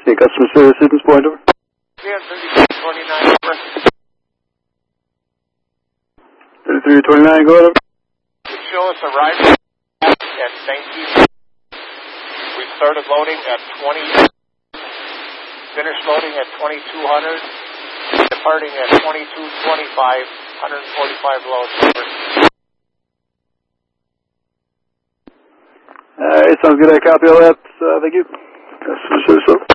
Okay, customer service assistance point over. Yeah, 3329 over. 3329, go ahead over. It shows arrival at 19. We started loading at 20. Finished loading at 2200. Departing at 2225. 145 loads over. Alright, sounds good. I copy all that. Thank you. Customer service over.